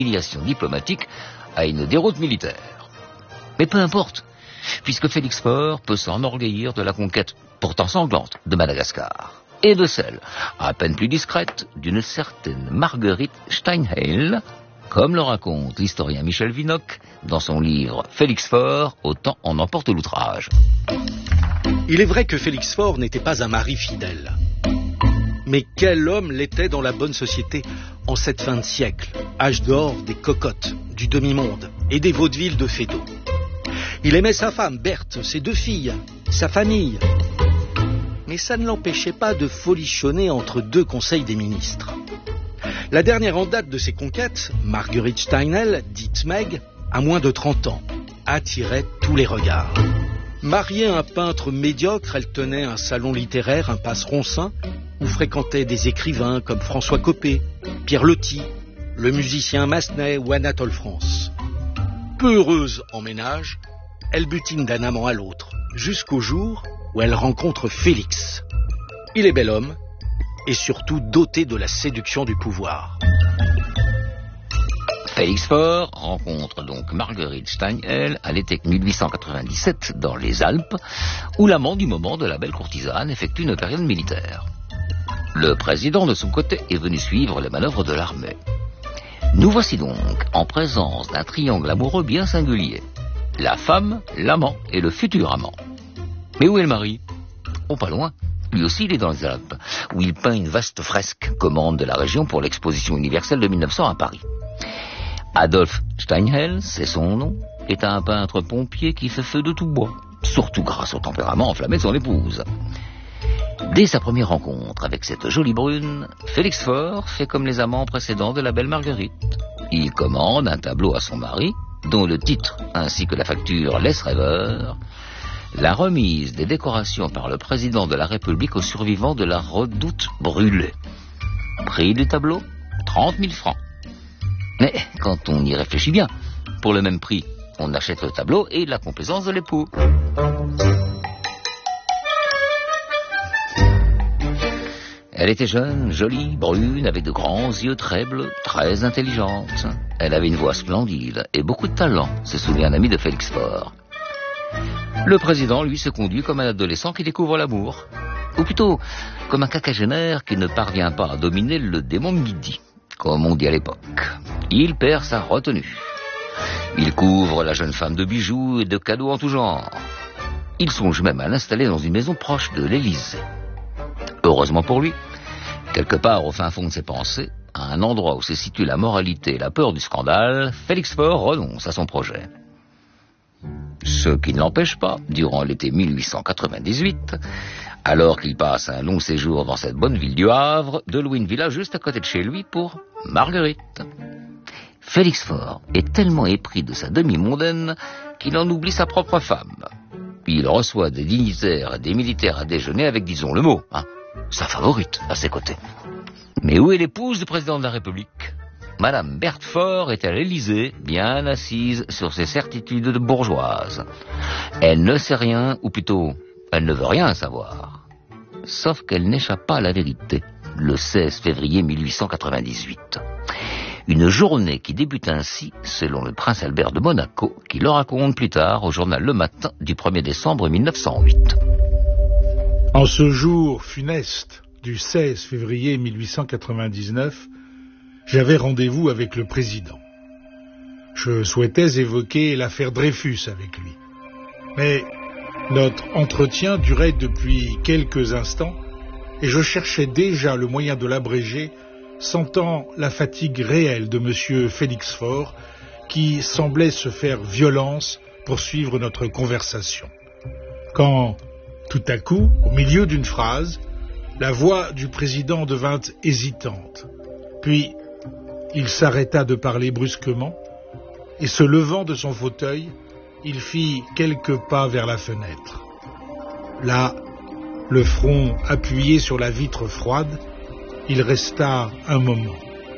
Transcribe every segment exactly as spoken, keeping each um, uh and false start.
humiliation diplomatique à une déroute militaire. Mais peu importe, puisque Félix Faure peut s'enorgueillir de la conquête pourtant sanglante de Madagascar, et de celle, à peine plus discrète, d'une certaine Marguerite Steinheil, comme le raconte l'historien Michel Vinocq dans son livre Félix Faure, autant en emporte l'outrage. Il est vrai que Félix Faure n'était pas un mari fidèle. Mais quel homme l'était dans la bonne société en cette fin de siècle, âge d'or des cocottes, du demi-monde et des vaudevilles de Fédot. Il aimait sa femme, Berthe, ses deux filles, sa famille. Mais ça ne l'empêchait pas de folichonner entre deux conseils des ministres. La dernière en date de ses conquêtes, Marguerite Steinheil, dite Meg, à moins de trente ans, attirait tous les regards. Mariée à un peintre médiocre, elle tenait un salon littéraire, un passe Roncin, où fréquentaient des écrivains comme François Coppée, Pierre Loti, le musicien Massenet ou Anatole France. Peu heureuse en ménage, elle butine d'un amant à l'autre, jusqu'au jour où elle rencontre Félix. Il est bel homme, et surtout doté de la séduction du pouvoir. Félix Faure rencontre donc Marguerite Steinheil à l'été mille huit cent quatre-vingt-dix-sept dans les Alpes, où l'amant du moment de la belle courtisane effectue une période militaire. Le président, de son côté, est venu suivre les manœuvres de l'armée. Nous voici donc en présence d'un triangle amoureux bien singulier. La femme, l'amant et le futur amant. Mais où est le mari? Oh, pas loin. Lui aussi, il est dans les Alpes, où il peint une vaste fresque, commande de la région pour l'exposition universelle de mille neuf cents à Paris. Adolphe Steinheil, c'est son nom, est un peintre pompier qui fait feu de tout bois, surtout grâce au tempérament enflammé de son épouse. Dès sa première rencontre avec cette jolie brune, Félix Faure fait comme les amants précédents de la belle Marguerite. Il commande un tableau à son mari, dont le titre ainsi que la facture laissent rêveur, la remise des décorations par le président de la République aux survivants de la Redoute brûlée. Prix du tableau, trente mille francs. Mais quand on y réfléchit bien, pour le même prix, on achète le tableau et la complaisance de l'époux. Elle était jeune, jolie, brune, avec de grands yeux très bleus, très intelligente. Elle avait une voix splendide et beaucoup de talent, se souvient un ami de Félix Faure. Le président, lui, se conduit comme un adolescent qui découvre l'amour. Ou plutôt, comme un quinquagénaire qui ne parvient pas à dominer le démon midi, comme on dit à l'époque. Il perd sa retenue. Il couvre la jeune femme de bijoux et de cadeaux en tout genre. Il songe même à l'installer dans une maison proche de l'Élysée. Heureusement pour lui, quelque part au fin fond de ses pensées, à un endroit où se situe la moralité et la peur du scandale, Félix Faure renonce à son projet. Ce qui ne l'empêche pas, durant l'été mille huit cent quatre-vingt-dix-huit, alors qu'il passe un long séjour dans cette bonne ville du Havre, de louer une villa juste à côté de chez lui pour Marguerite. Félix Faure est tellement épris de sa demi-mondaine qu'il en oublie sa propre femme. Il reçoit des dignitaires et des militaires à déjeuner avec, disons le mot, hein, sa favorite à ses côtés. Mais où est l'épouse du président de la République? Madame Berthe Faure est à l'Élysée, bien assise sur ses certitudes de bourgeoise. Elle ne sait rien, ou plutôt, elle ne veut rien savoir. Sauf qu'elle n'échappe pas à la vérité, le seize février mille huit cent quatre-vingt-dix-huit. Une journée qui débute ainsi, selon le prince Albert de Monaco, qui le raconte plus tard au journal Le Matin du premier décembre mille neuf cent huit. En ce jour funeste du seize février mille huit cent quatre-vingt-dix-neuf, j'avais rendez-vous avec le président. Je souhaitais évoquer l'affaire Dreyfus avec lui. Mais notre entretien durait depuis quelques instants et je cherchais déjà le moyen de l'abréger, sentant la fatigue réelle de M. Félix Faure qui semblait se faire violence pour suivre notre conversation. Quand, tout à coup, au milieu d'une phrase, la voix du président devint hésitante. Puis, il s'arrêta de parler brusquement et, se levant de son fauteuil, il fit quelques pas vers la fenêtre. Là, le front appuyé sur la vitre froide, il resta un moment.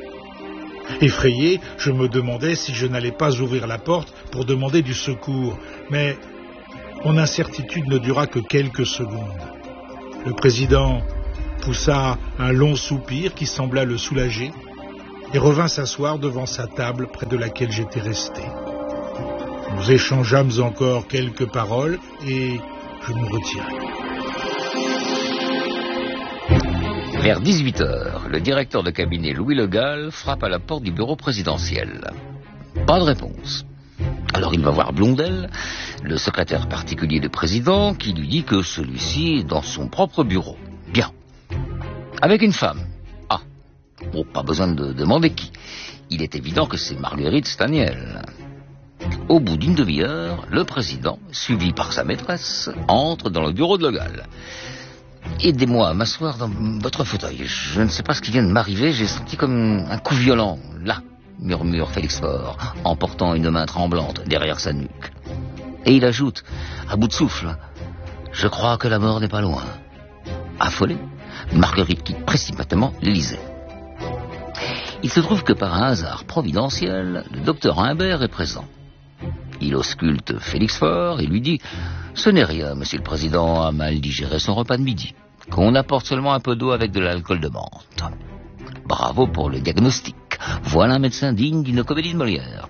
Effrayé, je me demandais si je n'allais pas ouvrir la porte pour demander du secours, mais mon incertitude ne dura que quelques secondes. Le président poussa un long soupir qui sembla le soulager, et revint s'asseoir devant sa table près de laquelle j'étais resté. Nous échangeâmes encore quelques paroles et je me retirai. Vers dix-huit heures, le directeur de cabinet Louis Le Gall frappe à la porte du bureau présidentiel. Pas de réponse. Alors il va voir Blondel, le secrétaire particulier du président, qui lui dit que celui-ci est dans son propre bureau. Bien. Avec une femme. Ah. Bon, pas besoin de demander qui. Il est évident que c'est Marguerite Staniel. Au bout d'une demi-heure, le président, suivi par sa maîtresse, entre dans le bureau de Le Gall. Aidez-moi à m'asseoir dans votre fauteuil. Je ne sais pas ce qui vient de m'arriver, j'ai senti comme un coup violent, là, murmure Félix Faure, en portant une main tremblante derrière sa nuque. Et il ajoute, à bout de souffle, « Je crois que la mort n'est pas loin. » Affolée, Marguerite quitte précipitamment l'Élysée. Il se trouve que par un hasard providentiel, le docteur Humbert est présent. Il ausculte Félix Faure et lui dit « Ce n'est rien, monsieur le président a mal digéré son repas de midi, qu'on apporte seulement un peu d'eau avec de l'alcool de menthe. » Bravo pour le diagnostic. Voilà un médecin digne d'une comédie de Molière.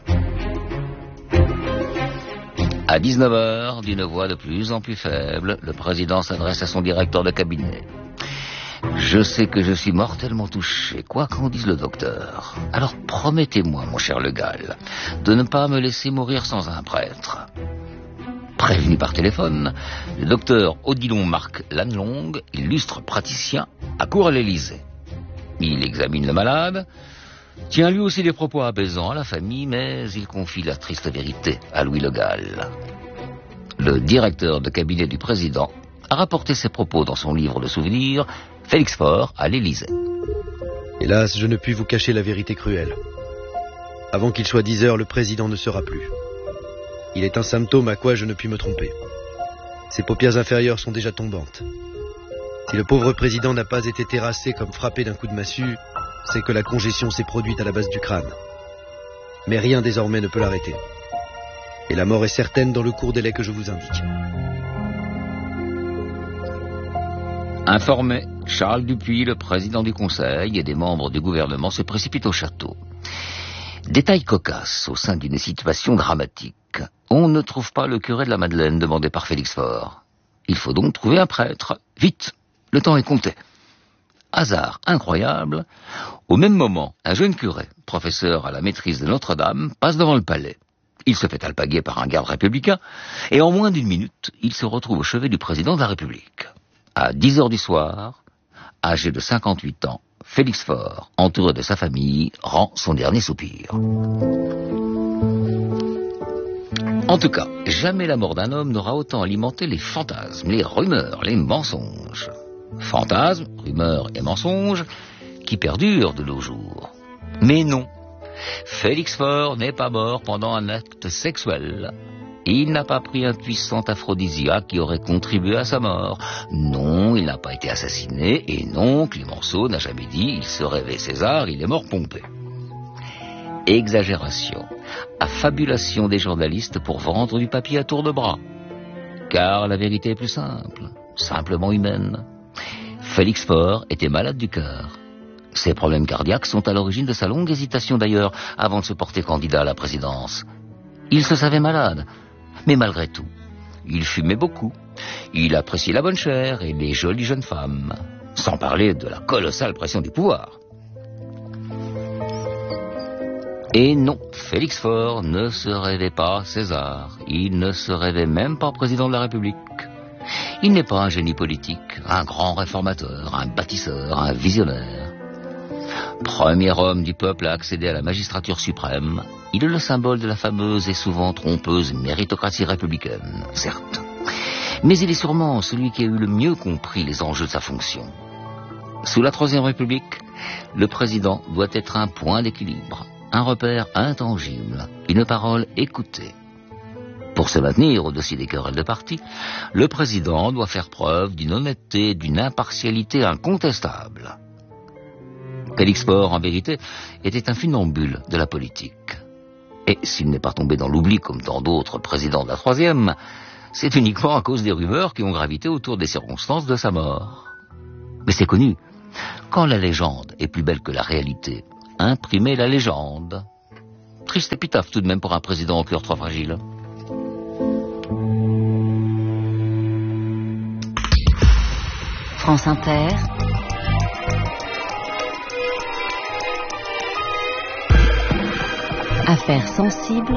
À dix-neuf heures, d'une voix de plus en plus faible, le président s'adresse à son directeur de cabinet. « Je sais que je suis mortellement touché, quoi qu'en dise le docteur. Alors promettez-moi, mon cher Le Gall, de ne pas me laisser mourir sans un prêtre. » Prévenu par téléphone, le docteur Odilon Marc Lannelongue, illustre praticien, accourt à l'Élysée. Il examine le malade, tient lui aussi des propos apaisants à la famille, mais il confie la triste vérité à Louis Le Gall. Le directeur de cabinet du président a rapporté ses propos dans son livre de souvenirs, Félix Faure à l'Élysée. Hélas, je ne puis vous cacher la vérité cruelle. Avant qu'il soit dix heures, le président ne sera plus. Il est un symptôme à quoi je ne puis me tromper. Ses paupières inférieures sont déjà tombantes. Si le pauvre président n'a pas été terrassé comme frappé d'un coup de massue, c'est que la congestion s'est produite à la base du crâne. Mais rien désormais ne peut l'arrêter. Et la mort est certaine dans le court délai que je vous indique. Informé, Charles Dupuis, le président du Conseil, et des membres du gouvernement se précipitent au château. Détail cocasse au sein d'une situation dramatique. On ne trouve pas le curé de la Madeleine demandé par Félix Faure. Il faut donc trouver un prêtre. Vite, le temps est compté. Hasard incroyable, au même moment, un jeune curé, professeur à la maîtrise de Notre-Dame, passe devant le palais. Il se fait alpaguer par un garde républicain, et en moins d'une minute, il se retrouve au chevet du président de la République. À dix heures du soir, âgé de cinquante-huit ans, Félix Faure, entouré de sa famille, rend son dernier soupir. En tout cas, jamais la mort d'un homme n'aura autant alimenté les fantasmes, les rumeurs, les mensonges. Fantasmes, rumeurs et mensonges qui perdurent de nos jours. Mais non, Félix Faure n'est pas mort pendant un acte sexuel. Il n'a pas pris un puissant aphrodisiaque qui aurait contribué à sa mort. Non, il n'a pas été assassiné. Et non, Clémenceau n'a jamais dit « il se rêvait César, il est mort Pompée ». Exagération, affabulation des journalistes pour vendre du papier à tour de bras. Car la vérité est plus simple, simplement humaine. Félix Faure était malade du cœur. Ses problèmes cardiaques sont à l'origine de sa longue hésitation d'ailleurs avant de se porter candidat à la présidence. Il se savait malade, mais malgré tout, il fumait beaucoup. Il appréciait la bonne chair et les jolies jeunes femmes, sans parler de la colossale pression du pouvoir. Et non, Félix Faure ne se rêvait pas César. Il ne se rêvait même pas président de la République. Il n'est pas un génie politique, un grand réformateur, un bâtisseur, un visionnaire. Premier homme du peuple à accéder à la magistrature suprême, il est le symbole de la fameuse et souvent trompeuse méritocratie républicaine, certes. Mais il est sûrement celui qui a eu le mieux compris les enjeux de sa fonction. Sous la Troisième République, le président doit être un point d'équilibre, un repère intangible, une parole écoutée. Pour se maintenir au-dessus des querelles de parti, le président doit faire preuve d'une honnêteté, d'une impartialité incontestable. Félix Faure, en vérité, était un funambule de la politique. Et s'il n'est pas tombé dans l'oubli comme tant d'autres présidents de la Troisième, c'est uniquement à cause des rumeurs qui ont gravité autour des circonstances de sa mort. Mais c'est connu, quand la légende est plus belle que la réalité, imprimer la légende. Triste épitaphe tout de même pour un président au cœur trop fragile. France Inter. Affaires sensibles.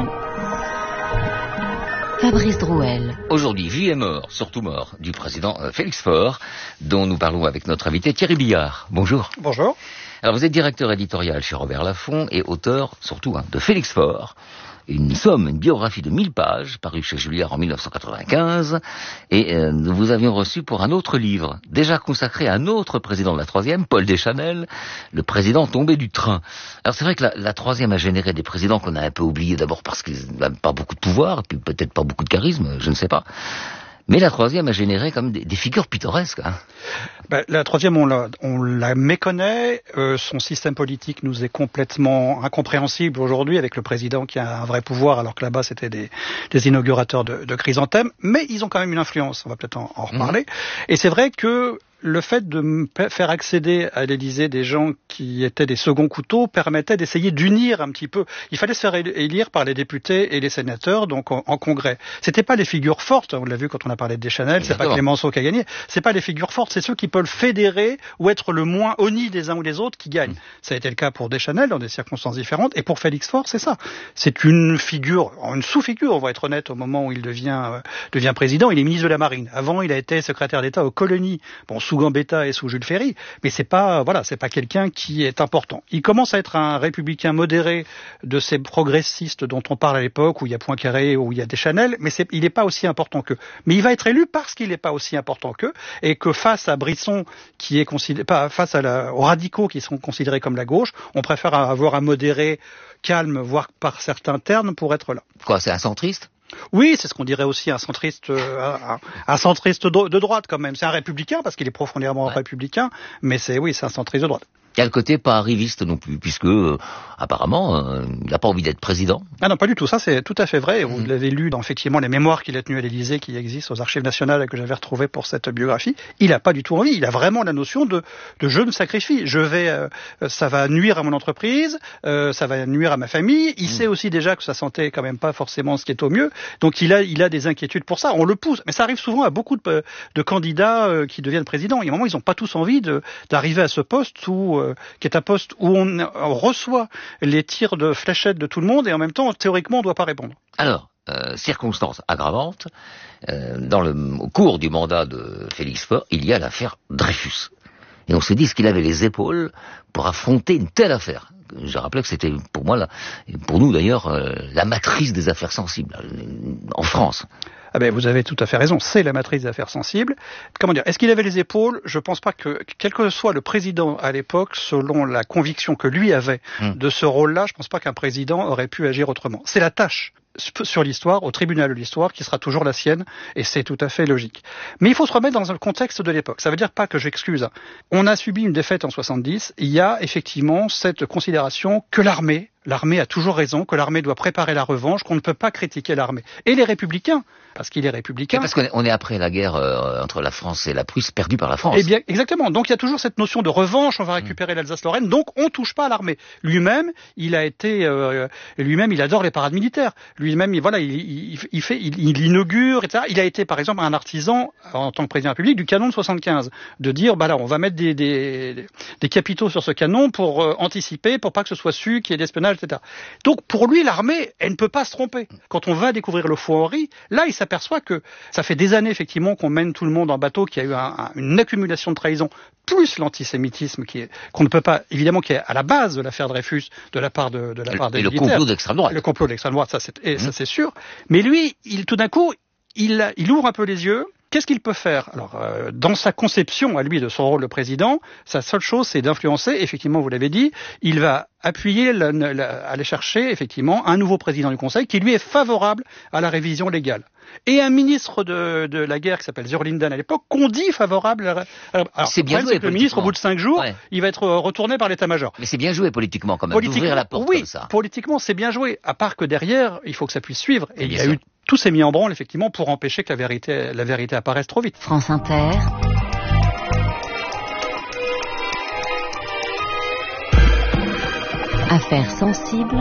Fabrice Drouel. Aujourd'hui, vie et mort, surtout mort, du président Félix Faure, dont nous parlons avec notre invité Thierry Billard. Bonjour. Bonjour. Alors vous êtes directeur éditorial chez Robert Laffont et auteur, surtout, hein, de Félix Faure, une somme, une biographie de mille pages, parue chez Julliard en mille neuf cent quatre-vingt-quinze, et euh, nous vous avions reçu pour un autre livre, déjà consacré à un autre président de la troisième, Paul Deschanel, le président tombé du train. Alors c'est vrai que la, la troisième a généré des présidents qu'on a un peu oubliés, d'abord parce qu'ils n'avaient pas beaucoup de pouvoir, puis peut-être pas beaucoup de charisme, je ne sais pas. Mais la troisième a généré comme des, des figures pittoresques. Hein. Ben, la troisième, on la, on la méconnaît. Euh, son système politique nous est complètement incompréhensible aujourd'hui, avec le président qui a un vrai pouvoir, alors que là-bas c'était des, des inaugurateurs de, de chrysanthèmes. Mais ils ont quand même une influence. On va peut-être en, en reparler. Mmh. Et c'est vrai que le fait de faire accéder à l'Élysée des gens qui étaient des seconds couteaux permettait d'essayer d'unir un petit peu. Il fallait se faire élire par les députés et les sénateurs, donc en, en congrès. C'était pas les figures fortes, on l'a vu quand on a parlé de Deschanel, c'est pas Clémenceau qui a gagné, c'est pas les figures fortes, c'est ceux qui peuvent fédérer ou être le moins honnis des uns ou des autres qui gagnent. Mmh. Ça a été le cas pour Deschanel dans des circonstances différentes, et pour Félix Faure, c'est ça. C'est une figure, une sous-figure, on va être honnête, au moment où il devient, euh, devient président. Il est ministre de la Marine. Avant, il a été secrétaire d'État aux colonies. Bon, sous Gambetta et sous Jules Ferry, mais c'est pas, voilà, c'est pas quelqu'un qui est important. Il commence à être un républicain modéré de ces progressistes dont on parle à l'époque, où il y a Poincaré, où il y a Deschanel, mais c'est, il n'est pas aussi important qu'eux. Mais il va être élu parce qu'il n'est pas aussi important qu'eux, et que face à Brisson, qui est considéré, pas face à la, aux radicaux qui sont considérés comme la gauche, on préfère avoir un modéré calme, voire par certains termes, pour être là. Quoi, c'est un centriste ? Oui, c'est ce qu'on dirait aussi un centriste, euh, un, un centriste de droite quand même. C'est un républicain parce qu'il est profondément ouais. républicain, mais c'est oui, c'est un centriste de droite. Il y a le côté pas arriviste non plus, puisque euh, apparemment, euh, il n'a pas envie d'être président. Ah non, pas du tout. Ça, c'est tout à fait vrai. Vous mmh. l'avez lu dans effectivement les mémoires qu'il a tenues à l'Élysée, qui existent aux Archives nationales et que j'avais retrouvées pour cette biographie. Il n'a pas du tout envie. Il a vraiment la notion de, de je me sacrifie. Je vais, euh, ça va nuire à mon entreprise, euh, ça va nuire à ma famille. Il mmh. sait aussi déjà que sa santé est quand même pas forcément ce qui est au mieux. Donc il a, il a des inquiétudes pour ça. On le pousse, mais ça arrive souvent à beaucoup de, de candidats euh, qui deviennent présidents. Il y a un moment, ils n'ont pas tous envie de, d'arriver à ce poste où, euh, qui est un poste où on, on reçoit les tirs de fléchettes de tout le monde et en même temps, théoriquement, on ne doit pas répondre. Alors, euh, circonstance aggravante, euh, dans le, au cours du mandat de Félix Faure, il y a l'affaire Dreyfus. Et on se dit qu'il avait les épaules pour affronter une telle affaire. Je rappelais que c'était pour moi, la, pour nous d'ailleurs, euh, la matrice des affaires sensibles euh, en France. Ah ben, vous avez tout à fait raison, c'est la matrice des affaires sensibles. Comment dire, est-ce qu'il avait les épaules ? Je pense pas que, quel que soit le président à l'époque, selon la conviction que lui avait mmh. de ce rôle-là, je pense pas qu'un président aurait pu agir autrement. C'est la tâche sur l'histoire, au tribunal de l'histoire, qui sera toujours la sienne, et c'est tout à fait logique. Mais il faut se remettre dans le contexte de l'époque. Ça veut dire pas que j'excuse. Hein. On a subi une défaite en soixante-dix, il y a effectivement cette considération que l'armée, l'armée a toujours raison, que l'armée doit préparer la revanche, qu'on ne peut pas critiquer l'armée. Et les républicains, parce qu'il est républicain... C'est parce qu'on est après la guerre euh, entre la France et la Prusse, perdue par la France. Eh bien, exactement. Donc il y a toujours cette notion de revanche, on va récupérer mmh. l'Alsace-Lorraine, donc on ne touche pas à l'armée. Lui-même, il a été... Euh, lui-même, il adore les parades militaires. Lui-même, il, voilà, il, il, il fait, il, il inaugure, et cetera. Il a été, par exemple, un artisan, en tant que président de la République, du canon de soixante-quinze. De dire, bah là, on va mettre des, des, des capitaux sur ce canon pour euh, anticiper, pour pas que ce soit su qu'il y ait d'espionnage, et cetera. Donc pour lui, l'armée, elle ne peut pas se tromper. Quand on va découvrir le faux Henri, là, il s'aperçoit que ça fait des années effectivement qu'on mène tout le monde en bateau, qu'il y a eu un, un, une accumulation de trahison, plus l'antisémitisme qui est, qu'on ne peut pas, évidemment, qui est à la base de l'affaire Dreyfus, de la part de, de la part des militaires. Et le complot d'extrême droite. Le complot d'extrême droite, ça c'est, et, mmh. ça c'est sûr. Mais lui, il, tout d'un coup, il, il ouvre un peu les yeux. Qu'est-ce qu'il peut faire ? Alors, euh, dans sa conception à lui de son rôle de président, sa seule chose, c'est d'influencer. Effectivement, vous l'avez dit, il va appuyer, la, la, aller chercher effectivement un nouveau président du Conseil qui lui est favorable à la révision légale. Et un ministre de, de la guerre qui s'appelle Zurlinden à l'époque, qu'on dit favorable à la... Alors, c'est bien joué, c'est que le ministre, au bout de cinq jours, ouais. il va être retourné par l'état-major. Mais c'est bien joué politiquement quand même, d'ouvrir la porte oui, comme ça. Politiquement, c'est bien joué. À part que derrière, il faut que ça puisse suivre. Et, et il y a sûr. eu... Tout s'est mis en branle, effectivement, pour empêcher que la vérité, la vérité apparaisse trop vite. France Inter. Affaires sensibles.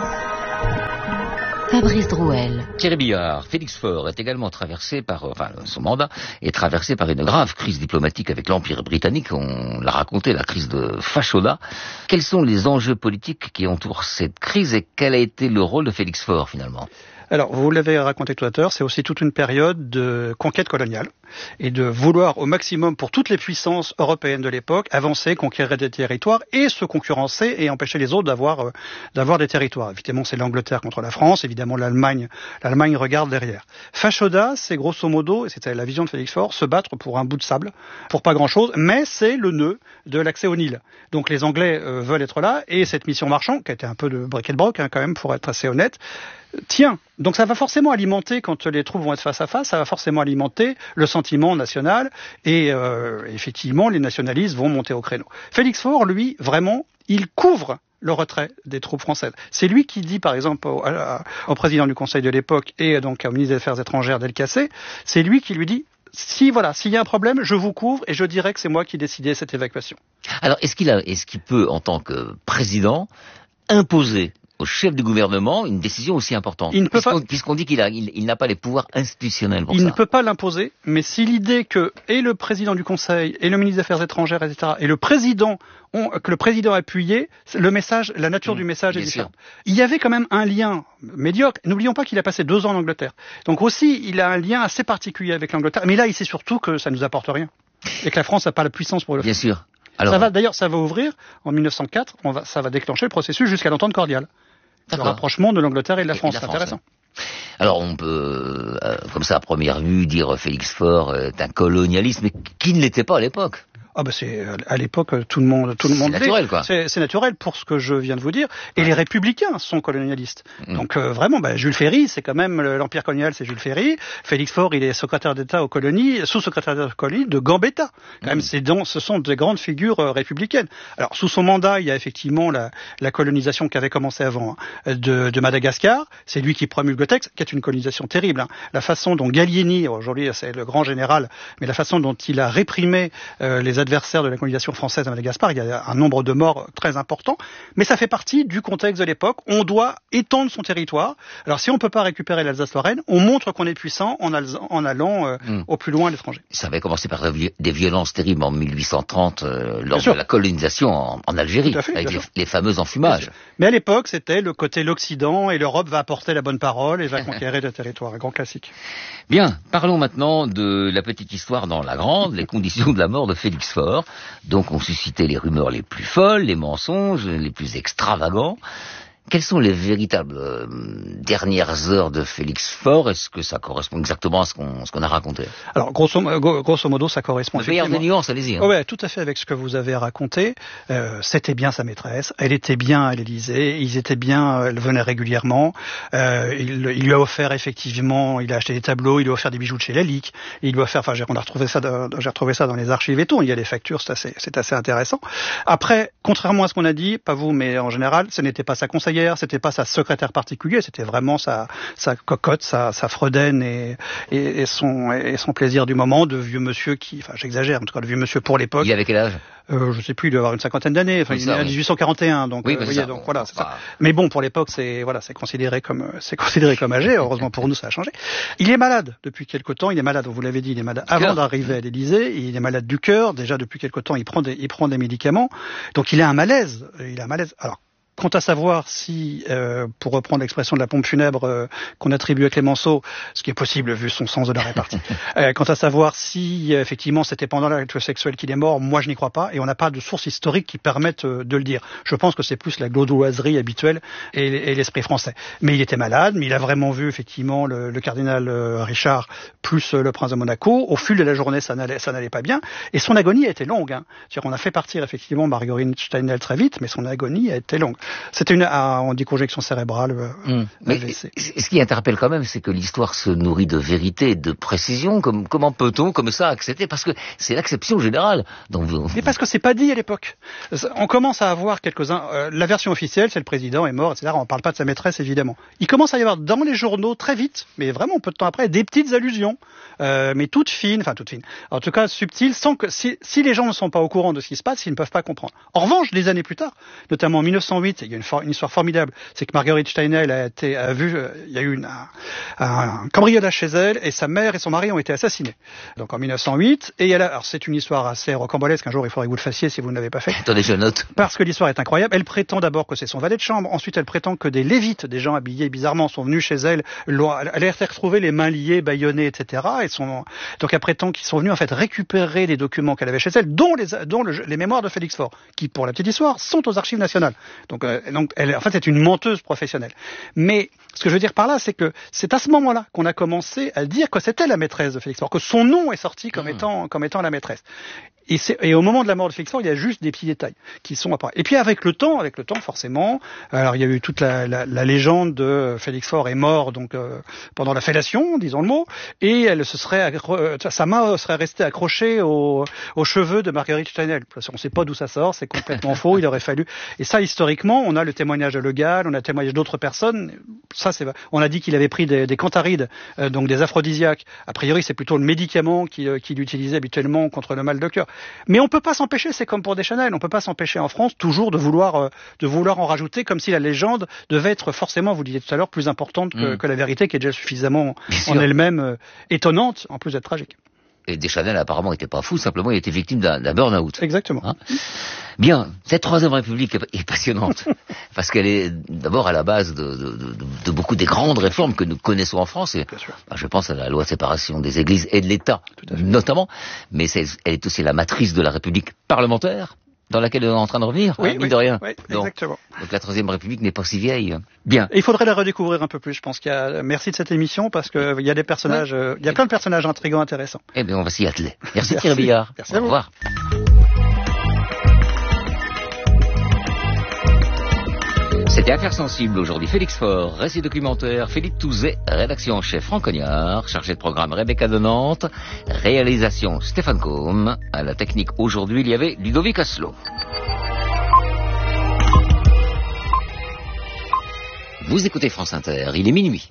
Fabrice Drouel. Thierry Billard, Félix Faure est également traversé par, enfin, son mandat est traversé par une grave crise diplomatique avec l'Empire britannique. On l'a raconté, la crise de Fashoda. Quels sont les enjeux politiques qui entourent cette crise et quel a été le rôle de Félix Faure finalement ? Alors, vous l'avez raconté tout à l'heure, c'est aussi toute une période de conquête coloniale et de vouloir au maximum pour toutes les puissances européennes de l'époque avancer, conquérir des territoires et se concurrencer et empêcher les autres d'avoir euh, d'avoir des territoires. Évidemment, c'est l'Angleterre contre la France, évidemment l'Allemagne, l'Allemagne regarde derrière. Fashoda, c'est grosso modo, et c'était la vision de Félix Faure, se battre pour un bout de sable, pour pas grand-chose, mais c'est le nœud de l'accès au Nil. Donc les Anglais euh, veulent être là et cette mission Marchand, qui a été un peu de bric et de broc hein, quand même pour être assez honnête, Tiens, donc ça va forcément alimenter, quand les troupes vont être face à face, ça va forcément alimenter le sentiment national et euh, effectivement les nationalistes vont monter au créneau. Félix Faure, lui, vraiment, il couvre le retrait des troupes françaises. C'est lui qui dit, par exemple, au, à, au président du Conseil de l'époque et donc au ministre des Affaires étrangères Delcassé, c'est lui qui lui dit si voilà, s'il y a un problème, je vous couvre et je dirais que c'est moi qui décidais cette évacuation. Alors, est-ce qu'il a, est-ce qu'il peut, en tant que président, imposer au chef du gouvernement une décision aussi importante, il ne peut puisqu'on, pas... puisqu'on dit qu'il a, il, il n'a pas les pouvoirs institutionnels pour il ça. Il ne peut pas l'imposer, mais si l'idée que et le président du Conseil, et le ministre des Affaires étrangères, et cetera, et le président ont, que le président a appuyé, le message, la nature mmh, du message est différente. Il y avait quand même un lien médiocre. N'oublions pas qu'il a passé deux ans en Angleterre. Donc aussi, il a un lien assez particulier avec l'Angleterre. Mais là, il sait surtout que ça nous apporte rien. Et que la France n'a pas la puissance pour le Bien faire. sûr. Alors, ça va, d'ailleurs, ça va ouvrir, en mille neuf cent quatre, on va, ça va déclencher le processus jusqu'à l'entente cordiale. Le rapprochement de l'Angleterre et de la France, c'est intéressant. Alors on peut, euh, comme ça à première vue, dire Félix Faure est un colonialiste, mais qui ne l'était pas à l'époque. Ah bah c'est à l'époque tout le monde tout le monde c'est naturel quoi. C'est, c'est naturel pour ce que je viens de vous dire. Et ouais. Les républicains sont colonialistes. Mmh. Donc euh, vraiment, bah, Jules Ferry, c'est quand même l'empire colonial, c'est Jules Ferry. Félix Faure, il est secrétaire d'État aux colonies, sous-secrétaire d'État aux colonies de Gambetta. Quand mmh. même, c'est dans, ce sont des grandes figures euh, républicaines. Alors sous son mandat, il y a effectivement la, la colonisation qui avait commencé avant hein, de, de Madagascar. C'est lui qui promulgue le texte, qui est une colonisation terrible. Hein. La façon dont Gallieni, aujourd'hui c'est le grand général, mais la façon dont il a réprimé euh, les adversaires de la colonisation française à Madagascar, il y a un nombre de morts très important, mais ça fait partie du contexte de l'époque. On doit étendre son territoire. Alors si on ne peut pas récupérer l'Alsace-Lorraine, on montre qu'on est puissant en, al- en allant euh, mmh. au plus loin à l'étranger. Ça avait commencé par des violences terribles en mille huit cent trente euh, lors de la colonisation en, en Algérie, fait, avec les, les fameux enfumages. Mais à l'époque, c'était le côté l'Occident et l'Europe va apporter la bonne parole et va conquérir le territoire. Un grand classique. Bien, parlons maintenant de la petite histoire dans la grande, les conditions de la mort de Félix Faure. Donc on suscitait les rumeurs les plus folles, les mensonges les plus extravagants. Quelles sont les véritables euh, dernières heures de Félix Faure? Est-ce que ça correspond exactement à ce qu'on, ce qu'on a raconté? Alors, grosso, grosso modo, ça correspond effectivement. Il y a des nuances, allez-y. Hein. Oh, ouais, tout à fait avec ce que vous avez raconté. Euh, c'était bien sa maîtresse. Elle était bien à l'Élysée. Ils étaient bien, elle venait régulièrement. Euh, il, il lui a offert, effectivement, il a acheté des tableaux, il lui a offert des bijoux de chez Lalique. Il lui a offert, enfin, j'ai, on a retrouvé ça, dans, j'ai retrouvé ça dans les archives et tout. Il y a des factures, c'est assez, c'est assez intéressant. Après, contrairement à ce qu'on a dit, pas vous, mais en général, ce n'était pas sa conseillère. C'était pas sa secrétaire particulière, c'était vraiment sa, sa cocotte, sa, sa fredaine et, et, et, son, et son plaisir du moment de vieux monsieur qui, enfin j'exagère, en tout cas le vieux monsieur pour l'époque. Il avait quel âge? Euh, je sais plus, il doit avoir une cinquantaine d'années. Enfin, oui, il est né en dix-huit cent quarante et un, donc, oui, euh, voyez, donc bon, voilà, c'est pas... ça. Mais bon, pour l'époque, c'est voilà, c'est considéré comme c'est considéré comme âgé. Heureusement pour nous, ça a changé. Il est malade depuis quelque temps. Il est malade, vous l'avez dit, il est malade avant d'arriver à l'Élysée. Il est malade du cœur. Déjà depuis quelque temps, il prend des il prend des médicaments. Donc il a un malaise. Il a un malaise. Alors. Quant à savoir si, euh, pour reprendre l'expression de la pompe funèbre euh, qu'on attribue à Clémenceau, ce qui est possible vu son sens de la répartie, euh, quant à savoir si euh, effectivement c'était pendant l'acte sexuel qu'il est mort, moi je n'y crois pas, et on n'a pas de sources historiques qui permettent euh, de le dire. Je pense que c'est plus la gaudoiserie habituelle et, et l'esprit français. Mais il était malade, mais il a vraiment vu effectivement le, le cardinal euh, Richard plus euh, le prince de Monaco. Au fil de la journée, ça n'allait, ça n'allait pas bien, et son agonie a été longue. Hein. C'est-à-dire, on a fait partir effectivement Marguerite Steinel très vite, mais son agonie a été longue. C'était une, ah, on dit conjection cérébrale. Euh, mmh. Mais ce qui interpelle quand même, c'est que l'histoire se nourrit de vérité, de précision. Comme, comment peut-on, comme ça, accepter? Parce que c'est l'acception générale. Donc, vous... Mais parce que c'est pas dit à l'époque. On commence à avoir quelques-uns. Euh, la version officielle, c'est le président est mort, et cetera. On parle pas de sa maîtresse, évidemment. Il commence à y avoir dans les journaux très vite, mais vraiment peu de temps après, des petites allusions, euh, mais toutes fines, enfin toutes fines. En tout cas subtiles, sans que si, si les gens ne sont pas au courant de ce qui se passe, ils ne peuvent pas comprendre. En revanche, des années plus tard, notamment en mille neuf cent huit, soixante-huit, il y a une, for- une histoire formidable, c'est que Marguerite Steiner a été a vu, euh, il y a eu une, un, un cambriolage chez elle et sa mère et son mari ont été assassinés. Donc en mille neuf cent huit, et elle a, alors c'est une histoire assez rocambolesque, un jour il faudrait que vous le fassiez si vous ne l'avez pas fait. Attendez, je note. Parce que l'histoire est incroyable. Elle prétend d'abord que c'est son valet de chambre, ensuite elle prétend que des lévites, des gens habillés bizarrement, sont venus chez elle, l'ont, elle a retrouvé les mains liées, bâillonnées, et cetera. Et sont, donc elle prétend qu'ils sont venus en fait récupérer des documents qu'elle avait chez elle, dont les, dont le, les mémoires de Félix Faure, qui pour la petite histoire sont aux archives nationales. Donc, euh, donc elle, en fait c'est une menteuse professionnelle. Mais ce que je veux dire par là, c'est que c'est à ce moment-là qu'on a commencé à dire que c'était la maîtresse de Félix Faure, que son nom est sorti comme, mmh. étant, comme étant la maîtresse. Et, c'est, et au moment de la mort de Félix Faure, il y a juste des petits détails qui sont apparus. Et puis avec le temps, avec le temps forcément, alors il y a eu toute la, la, la légende de Félix Faure est mort donc euh, pendant la fellation, disons le mot, et elle se serait accro- sa main serait restée accrochée aux, aux cheveux de Marguerite Steiner. On ne sait pas d'où ça sort, c'est complètement faux. Il aurait fallu. Et ça historiquement, on a le témoignage de Le Gall, on a le témoignage d'autres personnes. Ça c'est, on a dit qu'il avait pris des, des cantharides, euh, donc des aphrodisiaques. A priori, c'est plutôt le médicament qu'il, qu'il utilisait habituellement contre le mal de cœur. Mais on peut pas s'empêcher, c'est comme pour Deschanel, on peut pas s'empêcher en France toujours de vouloir euh, de vouloir en rajouter, comme si la légende devait être forcément, vous disiez tout à l'heure, plus importante que, mmh. que la vérité, qui est déjà suffisamment Bien en sûr. elle-même euh, étonnante, en plus d'être tragique. Et Deschanel apparemment était pas fou, simplement il était victime d'un, d'un burn-out. Exactement. Hein Bien, cette troisième République est, est passionnante parce qu'elle est d'abord à la base de, de, de, de beaucoup des grandes réformes que nous connaissons en France. Et, bah, je pense à la loi de séparation des Églises et de l'État, notamment. Mais c'est, elle est aussi la matrice de la République parlementaire, dans laquelle on est en train de revenir, oui, hein, mine oui, de rien. Oui, donc, exactement. Donc la troisième République n'est pas si vieille. Bien. Et il faudrait la redécouvrir un peu plus. Je pense qu'il y a. Merci de cette émission parce que il y a des personnages, ouais. euh, il y a plein de personnages intrigants, intéressants. Eh bien, on va s'y atteler. Merci, Merci. Thierry Billard. Merci à vous. Au revoir. C'était Affaires sensibles aujourd'hui. Félix Faure, récit documentaire, Philippe Touzet, rédaction en chef Franck Cognard, chargé de programme Rebecca de Nantes, réalisation Stéphane Combe, à la technique aujourd'hui il y avait Ludovic Asselot. Vous écoutez France Inter, il est minuit.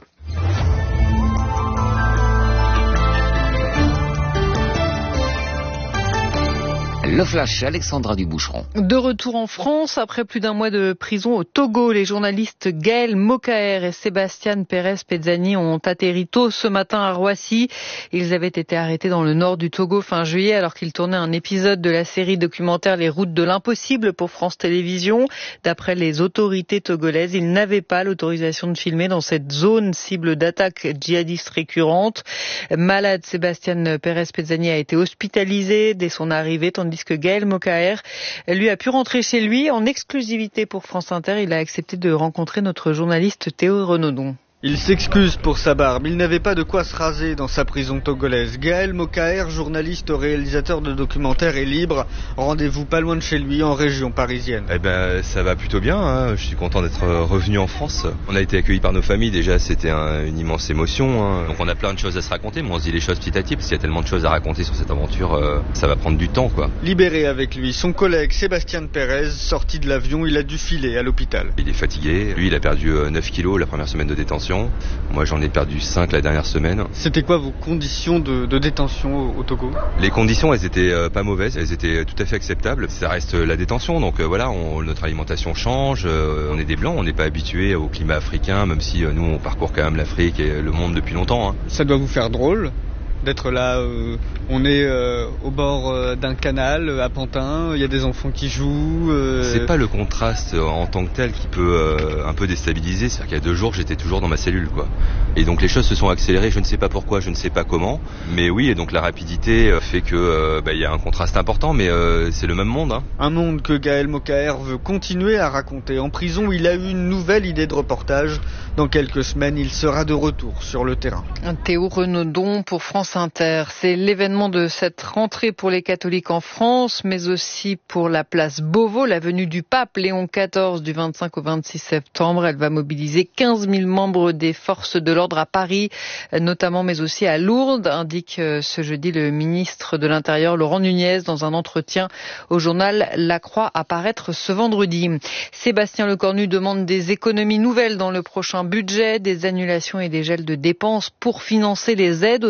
Le flash, Alexandra Duboucheron. De retour en France, après plus d'un mois de prison au Togo, les journalistes Gaël Mokaer et Sébastien Pérez-Pezzani ont atterri tôt ce matin à Roissy. Ils avaient été arrêtés dans le nord du Togo fin juillet alors qu'ils tournaient un épisode de la série documentaire Les routes de l'impossible pour France Télévisions. D'après les autorités togolaises, ils n'avaient pas l'autorisation de filmer dans cette zone cible d'attaques djihadistes récurrentes. Malade, Sébastien Pérez-Pezzani a été hospitalisé dès son arrivée, tandis que Gaël Mokaer, lui, a pu rentrer chez lui en exclusivité pour France Inter. Il a accepté de rencontrer notre journaliste Théo Renaudon. Il s'excuse pour sa barbe, il n'avait pas de quoi se raser dans sa prison togolaise. Gaël Mokaer, journaliste, réalisateur de documentaires, est libre. Rendez-vous pas loin de chez lui, en région parisienne. Eh ben, ça va plutôt bien, hein. Je suis content d'être revenu en France. On a été accueillis par nos familles, déjà c'était un, une immense émotion, hein. Donc on a plein de choses à se raconter, mais on se dit les choses petit à petit, parce qu'il y a tellement de choses à raconter sur cette aventure, euh, ça va prendre du temps, quoi. Libéré avec lui, son collègue Sébastien Pérez, sorti de l'avion, il a dû filer à l'hôpital. Il est fatigué, lui il a perdu neuf kilos la première semaine de détention. Moi j'en ai perdu cinq la dernière semaine. C'était quoi vos conditions de, de détention au, au Togo ? Les conditions elles étaient euh, pas mauvaises, elles étaient tout à fait acceptables. Ça reste euh, la détention, donc euh, voilà, on, notre alimentation change, euh, on est des blancs, on n'est pas habitués au climat africain, même si euh, nous on parcourt quand même l'Afrique et le monde depuis longtemps, hein. Ça doit vous faire drôle d'être là, euh, on est euh, au bord euh, d'un canal euh, à Pantin, il y a des enfants qui jouent. Euh... C'est pas le contraste euh, en tant que tel qui peut euh, un peu déstabiliser, c'est-à-dire qu'il y a deux jours j'étais toujours dans ma cellule, quoi. Et donc les choses se sont accélérées, je ne sais pas pourquoi, je ne sais pas comment, mais oui, et donc la rapidité euh, fait que euh, bah, y a un contraste important, mais euh, c'est le même monde, hein. Un monde que Gaël Mokaer veut continuer à raconter. En prison, il a eu une nouvelle idée de reportage. Dans quelques semaines, il sera de retour sur le terrain. Théo Renaudon pour France Inter. C'est l'événement de cette rentrée pour les catholiques en France, mais aussi pour la place Beauvau, la venue du pape Léon quatorze du vingt-cinq au vingt-six septembre. Elle va mobiliser quinze mille membres des forces de l'ordre à Paris, notamment, mais aussi à Lourdes, indique ce jeudi le ministre de l'Intérieur Laurent Nunez dans un entretien au journal La Croix à paraître ce vendredi. Sébastien Lecornu demande des économies nouvelles dans le prochain budget, des annulations et des gels de dépenses pour financer les aides aux agriculteurs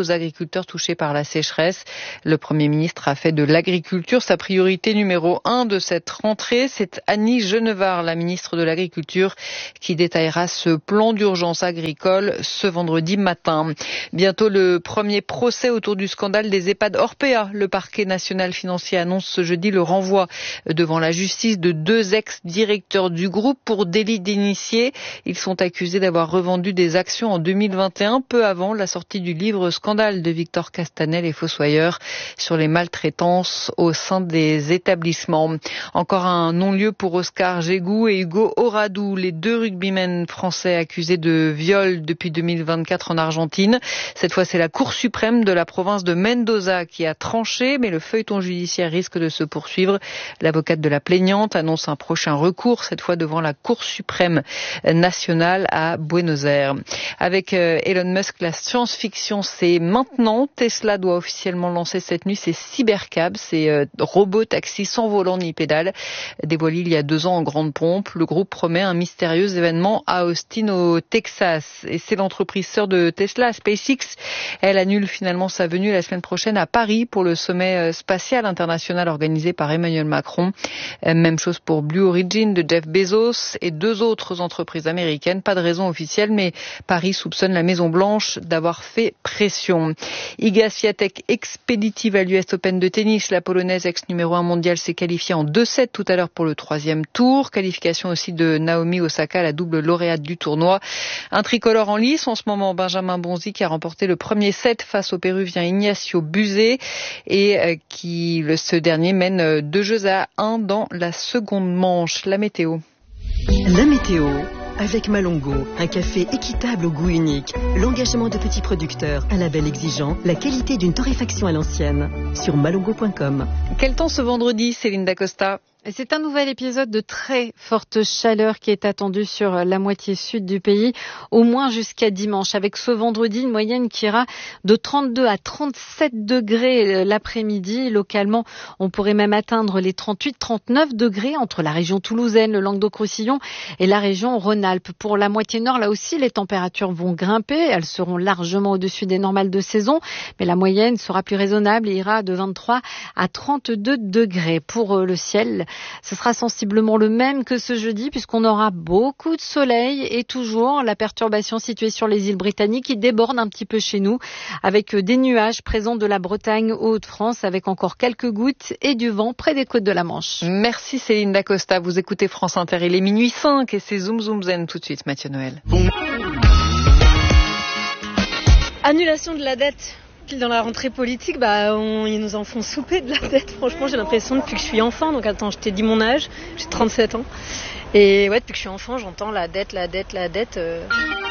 agriculteurs touchés par la sécheresse. Le Premier ministre a fait de l'agriculture sa priorité numéro un de cette rentrée. C'est Annie Genevard, la ministre de l'Agriculture, qui détaillera ce plan d'urgence agricole ce vendredi matin. Bientôt le premier procès autour du scandale des EHPAD Orpea. Le parquet national financier annonce ce jeudi le renvoi devant la justice de deux ex-directeurs du groupe pour délit d'initié. Ils sont accusés d'avoir revendu des actions en deux mille vingt et un, peu avant la sortie du livre Scandale de Victor Castanel et Fossoyeur sur les maltraitances au sein des établissements. Encore un non-lieu pour Oscar Gégou et Hugo Oradou, les deux rugbymen français accusés de viol depuis deux mille vingt-quatre en Argentine. Cette fois, c'est la Cour suprême de la province de Mendoza qui a tranché, mais le feuilleton judiciaire risque de se poursuivre. L'avocate de la plaignante annonce un prochain recours, cette fois devant la Cour suprême nationale à Buenos Aires. Avec Elon Musk, la science-fiction, c'est maintenant. Tesla doit officiellement lancer cette nuit ses cybercabs, ces robots taxis sans volant ni pédale. Dévoilé il y a deux ans en grande pompe, le groupe promet un mystérieux événement à Austin au Texas. Et c'est l'entreprise sœur de Tesla, SpaceX. Elle annule finalement sa venue la semaine prochaine à Paris pour le sommet spatial international organisé par Emmanuel Macron. Même chose pour Blue Origin de Jeff Bezos et deux autres entreprises américaines. Pas de raison officielle, mais Paris soupçonne la Maison-Blanche d'avoir fait pression. Iga Swiatek, expéditive à l'U S Open de tennis. La Polonaise, ex-numéro un mondial, s'est qualifiée en deux sept tout à l'heure pour le troisième tour. Qualification aussi de Naomi Osaka, la double lauréate du tournoi. Un tricolore en lice en ce moment, Benjamin Bonzi, qui a remporté le premier set face au Péruvien Ignacio Buzet et euh, qui, le, ce dernier, mène deux jeux à un dans la seconde manche. La météo. La météo. Avec Malongo, un café équitable au goût unique, l'engagement de petits producteurs, un label exigeant, la qualité d'une torréfaction à l'ancienne. Sur malongo point com. Quel temps ce vendredi, Céline Dacosta? C'est un nouvel épisode de très forte chaleur qui est attendu sur la moitié sud du pays, au moins jusqu'à dimanche, avec ce vendredi une moyenne qui ira de trente-deux à trente-sept degrés l'après-midi. Localement, on pourrait même atteindre les trente-huit trente-neuf degrés entre la région toulousaine, le Languedoc-Roussillon et la région Rhône-Alpes. Pour la moitié nord, là aussi, les températures vont grimper. Elles seront largement au-dessus des normales de saison, mais la moyenne sera plus raisonnable et ira de vingt-trois à trente-deux degrés. Pour le ciel, ce sera sensiblement le même que ce jeudi puisqu'on aura beaucoup de soleil et toujours la perturbation située sur les îles britanniques qui déborde un petit peu chez nous avec des nuages présents de la Bretagne aux Hauts-de-France avec encore quelques gouttes et du vent près des côtes de la Manche. Merci Céline Dacosta. Vous écoutez France Inter, il est minuit cinq et c'est Zoom Zoom Zen tout de suite, Mathieu Noël. Annulation de la dette. Dans la rentrée politique, bah, on, ils nous en font souper de la dette. Franchement, j'ai l'impression depuis que je suis enfant. Donc attends, je t'ai dit mon âge, j'ai trente-sept ans. Et ouais, depuis que je suis enfant, j'entends la dette, la dette, la dette. Euh...